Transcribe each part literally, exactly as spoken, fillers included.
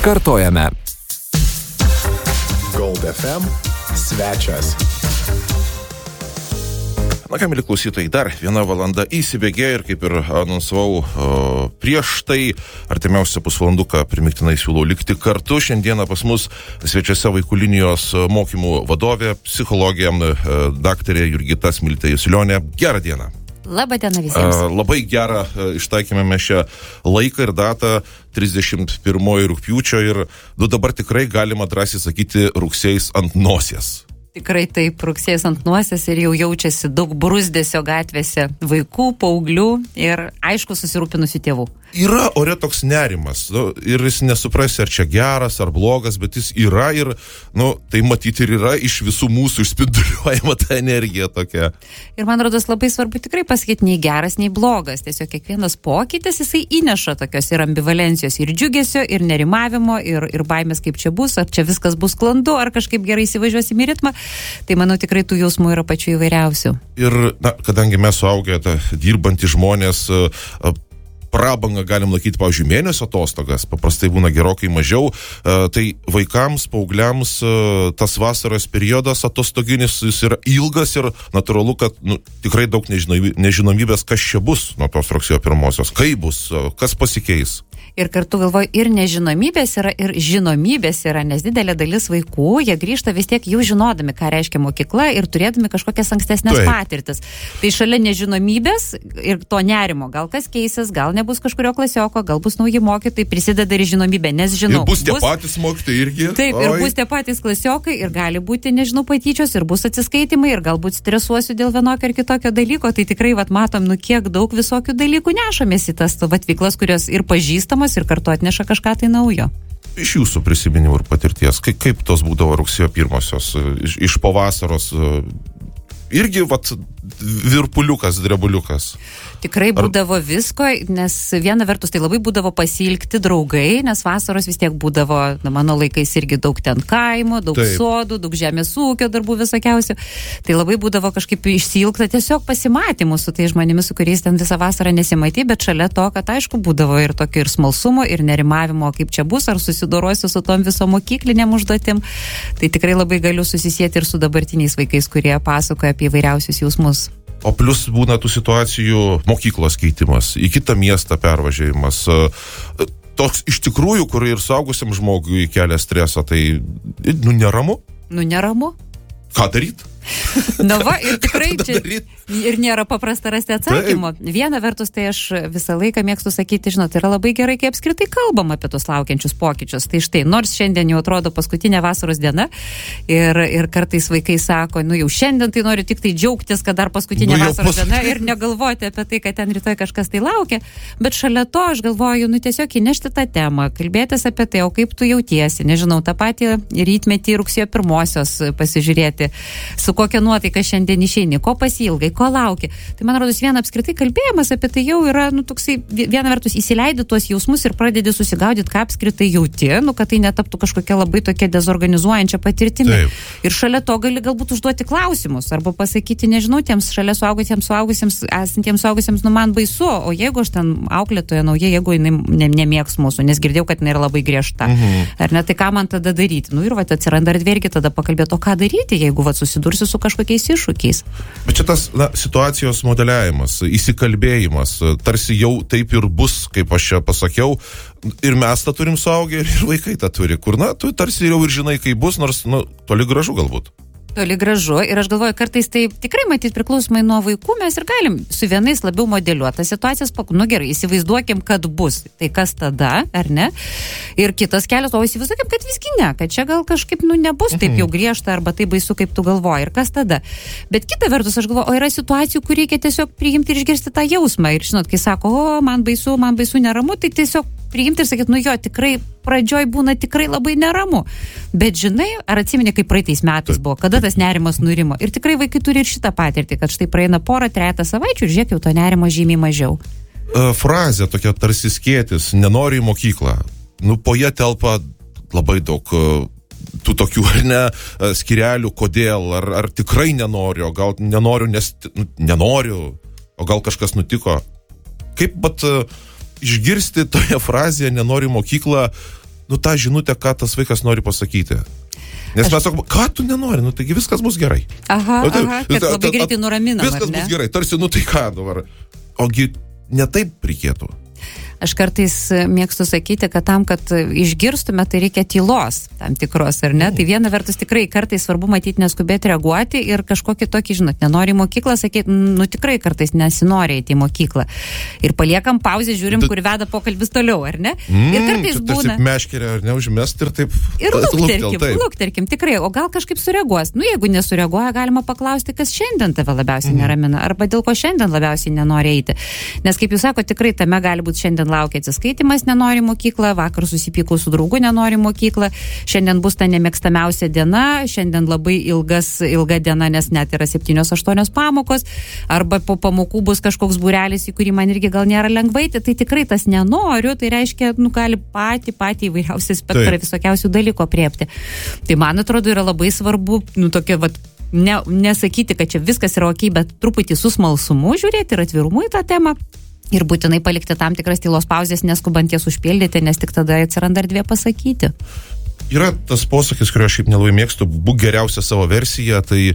Kartojame. Gold F M svečias. Na ką, mėly klausytojai, dar viena valanda įsibėgėjo ir kaip ir anonsavau o, prieš tai, artimiausią pusvalanduką primiktinai siūlau likti kartu. Šiandieną pas mus svečiuose vaikų linijos mokymų vadovė, psichologė, daktarė Jurgita Smiltė-Jusilionė. Gerą dieną. Labą dieną visiems. A, labai gerą ištaikėme mes šią laiką ir datą trisdešimt pirmojo rugpjūčio ir nu, dabar tikrai galima drąsiai sakyti rugsėjais ant nosies. Tikrai taip, rugsėjas ant nosies ir jau jaučiasi daug bruzdesio gatvėse vaikų, paauglių ir aišku susirūpinusių tėvų. Yra ore toks nerimas, nu, ir jis nesuprasi, ar čia geras, ar blogas, bet jis yra ir, nu, tai matyti ir yra iš visų mūsų išspinduliuojama ta energija tokia. Ir man rodos labai svarbu tikrai pasakyti, nei geras, nei blogas. Tiesiog kiekvienas pokytis, jisai įneša tokios ir ambivalencijos, ir džiugesio, ir nerimavimo, ir, ir baimės, kaip čia bus, ar čia viskas bus sklandu, ar kažkaip gerai įsivažiuosim į ritmą. Tai manau tikrai tų jausmų yra pačių įvairiausių. Ir, na, kadangi mes suaugę, ta, dirbantys žmonės, prabangą galim laikyti, pavyzdžiui, mėnesio atostogas, paprastai būna gerokai mažiau, tai vaikams, paaugliams tas vasaros periodas atostoginis jis yra ilgas ir natūralu, kad nu, tikrai daug nežinomybės, kas čia bus nuo tos rugsėjo pirmosios, kaip bus, kas pasikeis. Ir kartu galvoju, ir nežinomybės yra, ir žinomybės yra, nes didelė dalis vaikų, jie grįžta vis tiek jau žinodami, ką reiškia mokykla ir turėdami kažkokias ankstesnės Taip. patirtis. Tai šalia nežinomybės ir to nerimo, gal kas keisis, gal nebus kažkurio klasioko, gal bus nauji mokytojai, prisideda ir žinomybė, nes žinau. Ir bus tie bus... patys mokytojai irgi. Taip, Oi. ir bus tie patys klasiokai ir gali būti, nežinau, patyčios ir bus atsiskaitimai ir galbūt stresuosiu dėl vienokio ar kitokio dalyko. Tai tikrai, vat, matom, nu kiek daug visokių dalykų nešamės į tas vat, veiklas, kurios ir pažįstamos ir kartu atneša kažką tai naujo. Iš jūsų prisiminimų ir patirties, kaip, kaip tos būdavo rugsėjo pirmosios, iš, iš pavasaros, irgi, vat, virpuliukas, drebuliukas. Tikrai būdavo Ar... visko, nes viena vertus tai labai būdavo pasilgti draugai, nes vasaros vis tiek būdavo, na, mano laikais irgi daug ten kaimo, daug Taip. sodų, daug žemės ūkio darbų visokiausių. Tai labai būdavo kažkaip išsilgta tiesiog pasimatymų su tai žmonėmis, su kuriais ten visą vasarą nesimatė, bet šalia to, kad aišku būdavo ir tokio ir smalsumo, ir nerimavimo, kaip čia bus, ar susidorosiu su tom viso mokyklinėm užduotim. Tai tikrai labai galiu susisieti ir su dabartiniais vaikais, kurie pasakoja apie įvairiausius jausmus. O plus būna tų situacijų mokyklos keitimas, į kitą miestą pervažiavimas. Toks iš tikrųjų, kur ir suaugusiam žmogui kelia stresą, tai nu neramu. Nu neramu. Ką daryti? Na va, ir tikrai čia ir nėra paprasta rasti atsakymo. Taip. Viena vertus, tai aš visą laiką mėgstu sakyti, žinot, yra labai gerai, kai apskritai kalbam apie tos laukiančius pokyčius. Tai štai, nors šiandien jau atrodo paskutinė vasaros diena ir, ir kartais vaikai sako, nu jau šiandien tai noriu tik tai džiaugtis, kad dar paskutinė nu, vasaros pas... diena ir negalvoti apie tai, kad ten rytoj kažkas tai laukia. Bet šalia to aš galvoju, nu tiesiog įnešti tą temą, kalbėtis apie tai, o kaip tu jautiesi, nežinau, tą patį rytmetį rugsėjo pirmosios pasižiūrėti, su kokia nuotaika šiandien išeini, ko pasilgai, ko lauki. Tai man rodos viena apskritai kalbėjimas apie tai jau yra, nu, toksai, viena vertus įsileidi tuos jausmus ir pradedi susigaudyti, ką apskritai jauti, nu, kad tai netaptų kažkokia labai tokia dezorganizuojančia patirtimi. Taip. Ir šalia to gali galbūt užduoti klausimus, arba pasakyti, nežinau, tiems šalia suaugusiems, suaugusiems, esantiems suaugusiems, nu, man baisu, o jeigu aš ten auklėtoja nauja, jeigu jinai ne, nemėgs mūsų, nes girdėjau, kad jinai yra labai griežta. Mhm. Ar ne, tai ką man tada daryti? Nu, ir va, atsiranda erdvė, tada pakalbėti, o ką daryti, jeigu va, susidursiu su kažkokiais iššūkiais. Bet čia tas na, situacijos modeliavimas, įsikalbėjimas, tarsi jau taip ir bus, kaip aš čia pasakiau, ir mes tą turim suaugę, ir vaikai tą turi, kur, na, tu tarsi jau ir žinai, kaip bus, nors, nu, toli gražu galbūt. Toli gražu ir aš galvoju, kartais tai tikrai matyt priklausomai nuo vaikų mes ir galim su vienais labiau modeliuoti situacijas, nu gerai, įsivaizduokim, kad bus, tai kas tada, ar ne? Ir kitas kelias, o įsivaizduokim, kad visgi ne, kad čia gal kažkaip, nu, nebus taip jau griežta arba taip baisu, kaip tu galvoji, ir kas tada. Bet kita vertus, aš galvoju, o yra situacijų, kur reikia tiesiog priimti ir išgirsti tą jausmą ir žinot, kai sako, o man baisu, man baisu neramu, tai tiesiog priimti ir sakyti, nu jo, tikrai pradžioj būna tikrai labai neramu. Bet žinai, ar atsimeni, kaip praeitais metais buvo, kada tas nerimas nurimo. Ir tikrai vaikai turi ir šitą patirtį, kad štai praeina porą, trejetą savaičių ir žiūrėk, jau to nerimo žymiai mažiau. Frazė tokia tarsi skėtis, nenoriu į mokyklą. Nu, po ją telpa labai daug tų tokių, ar ne, skirelių, kodėl, ar, ar tikrai nenoriu, o gal nenoriu, nes nu, nenoriu, o gal kažkas nutiko. Kaip, bet išgirsti toje frazėje nenoriu į mokyklą, nu, tą žinutę, ką tas vaikas nori pasakyti. Nes mes sakome, ką tu nenori, nu taigi viskas bus gerai. Aha, nu, tai, aha, kad labai greitai nuraminam, viskas bus gerai, tarsi, nu tai ką dabar. Ogi ne taip reikėtų. Aš kartais mėgstu sakyti, kad tam, kad išgirstume, tai reikia tylos tam tikros, ar ne? Tai viena vertus tikrai kartais svarbu matyti neskubėti reaguoti ir kažkokį tokį, žinot, nenori į mokyklą, sakyti, nu tikrai kartais nesinori į mokyklą. Ir paliekam pauzę, žiūrim, kur veda pokalbis toliau, ar ne? Mm, ir kartais būna... Meškerė, ar ne, užmest ir taip... Ir lukterkim, lukterkim, tikrai, o gal kažkaip sureaguos. Nu, jeigu nesureaguoja, galima paklausti, kas šiandien tave labiausiai mm. neramina, arba dėl ko šiandien labiausiai nenori eiti. Nes, kaip jūs sako, tikrai tame gali būti šiandien laukia atsiskaitimas, nenori mokyklą, vakar susipykau su draugu, nenori mokyklą, šiandien bus ta nemėgstamiausia diena, šiandien labai ilgas, ilga diena, nes net yra septynios aštuonios pamokos, arba po pamokų bus kažkoks būrelis, į kurį man irgi gal nėra lengvai, tai tikrai tas nenoriu, tai reiškia, nu, gali patį, patį įvairiausią spektrą visokiausių dalykų apriepti. Tai man atrodo yra labai svarbu, nu, tokia, vat, ne, nesakyti, kad čia viskas yra ok, bet truputį su smalsumu žiūrėti ir atvirumu į tą temą. Ir būtinai palikti tam tikras tylos pauzės, neskubant jas užpildyti, nes tik tada atsiranda erdvė pasakyti. Yra tas posakis, kurio aš šiaip nelabai mėgstu, būk geriausia savo versija, tai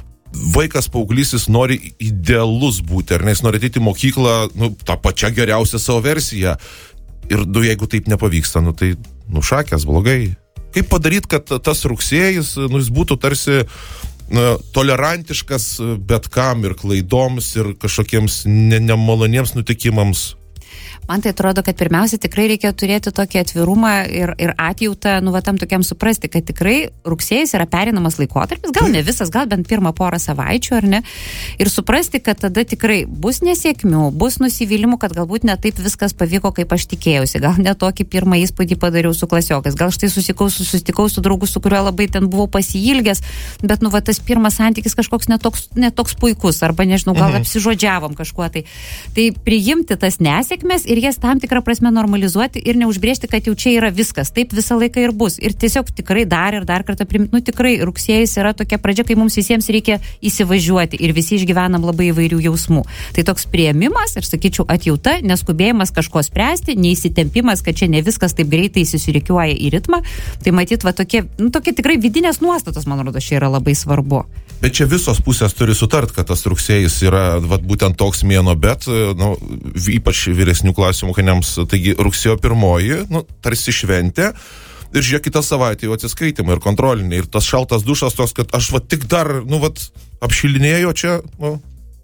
vaikas paauglys nori idealus būti, ar ne, jis nori ateiti į mokyklą, nu, tą pačią geriausią savo versiją. Ir nu, jeigu taip nepavyksta, nu, tai nušakęs blogai. Kaip padaryti, kad tas rugsėjis, nu, jis būtų tarsi na, tolerantiškas bet kam ir klaidoms ir kažkokiems ne, nemaloniems nutikimams? Man tai atrodo, kad pirmiausia tikrai reikia turėti tokį atvirumą ir, ir atjautą, nu, va, tam tokiam suprasti, kad tikrai rugsėjis yra perinamas laikotarpis, gal ne visas, gal bent pirmą porą savaičių, ar ne? Ir suprasti, kad tada tikrai bus nesėkmių, bus nusivylimų, kad galbūt ne taip viskas pavyko, kaip aš tikėjausi, gal ne tokį pirmą įspūdį padariau su klasiokais, gal štai susitikau, susitikau su draugu, su kuriuo labai ten buvau pasiilgęs, bet, nu, va, tas pirmas santykis kažkoks netoks, netoks puikus, arba, nežinau, gal mhm. apsižodžiavom kažkuo tai. Tai priimti tas nesėkmes ir jas tam tikrą prasme normalizuoti ir neužbrėžti, kad jau čia yra viskas. Taip visą laiką ir bus. Ir tiesiog tikrai dar ir dar kartą primti, nu tikrai rugsėjis yra tokia pradžia, kai mums visiems reikia įsivažiuoti ir visi išgyvenam labai įvairių jausmų. Tai toks priėmimas ir, sakyčiau, atjauta, neskubėjimas kažko spręsti, neįsitempimas, kad čia ne viskas taip greitai įsisirikiuoja į ritmą. Tai matyt, va tokie, nu tokie tikrai vidinės nuostatos, man rodo, čia yra labai svarbu. Bet čia visos pusės turi sutart, kad tas rugsėjis yra vat, būtent toks mėnuo, bet, nu, ypač vyresnių klasių mokiniams, taigi rugsėjo pirmoji, nu, tarsi šventė, ir žiūrėk, kitą savaitę jau atsiskaitimai ir kontroliniai, ir tas šaltas dušas toks, kad aš va tik dar, nu, vat, apšilinėjo čia, nu.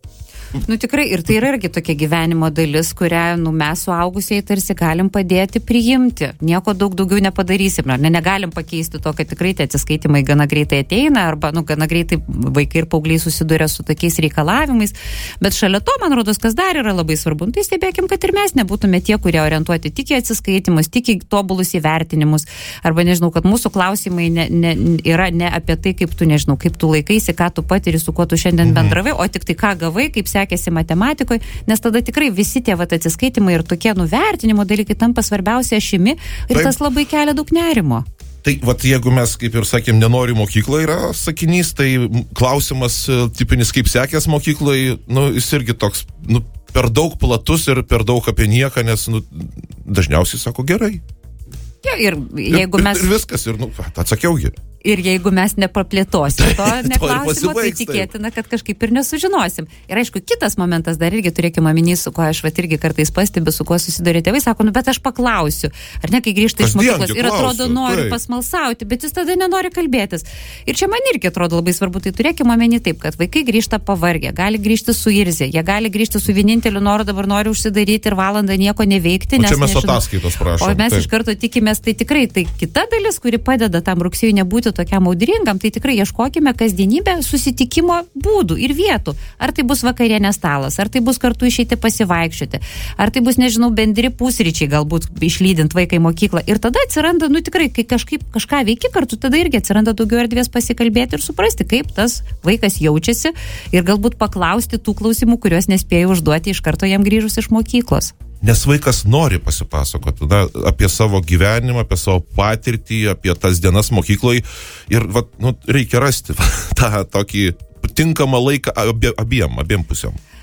Nu tikrai, ir tai yra irgi tokia gyvenimo dalis, kurią, nu, mes suaugusieji tarsi galim padėti priimti. Nieko daug daugiau nepadarysim, ne, negalim pakeisti to, kad tikrai tie atsiskaitimai gana greitai ateina, arba, nu, gana greitai vaikai ir paaugliai susiduria su tokiais reikalavimais, bet šalia to, man rodos, kas dar yra labai svarbu, nu, tai stebėkim, kad ir mes nebūtume tie, kurie orientuoti tik į atsiskaitimus, tik į tobulus įvertinimus, arba, nežinau, kad mūsų klausimai ne, ne, yra ne apie tai, kaip tu, nežinau, kaip tu laikaisi, ką tu patiri, su kuo tu šiandien bendravai, o tik tai ką gavai, kaip sekėsi matematikoje, nes tada tikrai visi tie vat atsiskaitimai ir tokie nuvertinimo dalykai tampa svarbiausia ašimi ir Taip. Tas labai kelia daug nerimo. Tai vat jeigu mes, kaip ir sakėm, nenori mokykloje yra sakinys, tai klausimas tipinis, kaip sekės mokykloje, nu, jis irgi toks, nu, per daug platus ir per daug apie nieką, nes, nu, dažniausiai sako gerai. Jo, ir jeigu ir, mes... Ir viskas, ir, nu, atsakiaugi. Ir jeigu mes nepraplėtosim to neklausimo, tai tikėtina, kad kažkaip ir nesužinosim. Ir aišku, kitas momentas dar irgi turėkime omeny, su kuo aš vat irgi kartais pastebiu, su kuo susiduria tėvai, sako, nu bet aš paklausiu. Ar ne, kai grįžta iš mokyklos ir atrodo nori tai. pasmalsauti, bet jis tada nenori kalbėtis. Ir čia man irgi atrodo labai svarbu, tai turėkime omeny taip, kad vaikai grįžta pavargę, gali grįžti suirzę, jie gali grįžti su vieninteliu noru, dabar nori užsidaryti ir valandą nieko neveikti. O čia mes ataskaitos prašom. O mes taip. Iš karto tikimės, tai tikrai tai kita dalis, kuri padeda tam rugsėjui nebūti tokiam audringam, tai tikrai ieškokime kasdienybę susitikimo būdų ir vietų. Ar tai bus vakarienės stalas, ar tai bus kartu išeiti pasivaikščioti, ar tai bus, nežinau, bendri pusryčiai, galbūt išlydint vaiką į mokyklą. Ir tada atsiranda, nu tikrai, kai kažkaip kažką veiki kartu, tada irgi atsiranda daugiau erdvės pasikalbėti ir suprasti, kaip tas vaikas jaučiasi ir galbūt paklausti tų klausimų, kuriuos nespėjo užduoti iš karto jam grįžus iš mokyklos. Nes vaikas nori pasipasakoti na, apie savo gyvenimą, apie savo patirtį, apie tas dienas mokykloje ir va, nu, reikia rasti va, tą tokį tinkamą laiką abie, abiem, abiem pusėm.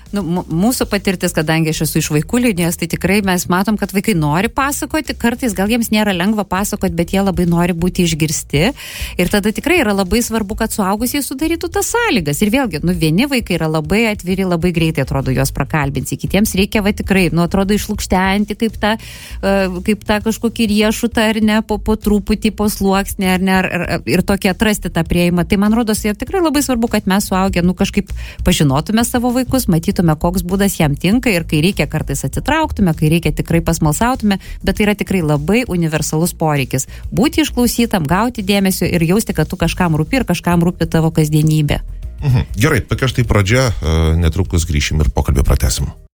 Nu, mūsų patirtis, kadangi aš esu iš vaikų linijos, tai tikrai mes matom, kad vaikai nori pasakoti, kartais gal jiems nėra lengva pasakoti, bet jie labai nori būti išgirsti. Ir tada tikrai yra labai svarbu, kad suaugusiai sudarytų tas sąlygas. Ir vėlgi, nu, vieni vaikai yra labai atviri, labai greitai atrodo juos prakalbinti. Kitiems reikia, va tikrai, nu, atrodo išlukštenti kaip tą, kaip tą kažkokį riešutą, ar ne, po, po truputį, po sluoksnį, ar ne, ar, ar, ir tokį atrasti tą prieimą. Tai man rodos, ir tikrai labai svarbu, kad mes suaugę, nu, kažkaip pažinotume savo vaikus, matytume, koks būdas jam tinka ir kai reikia kartais atsitrauktume, kai reikia tikrai pasmalsautume, bet tai yra tikrai labai universalus poreikis. Būti išklausytam, gauti dėmesio ir jausti, kad tu kažkam rūpi ir kažkam rūpi tavo kasdienybė. Mhm. Gerai, tokia štai pradžia, netrukus grįšim ir pokalbį pratesim.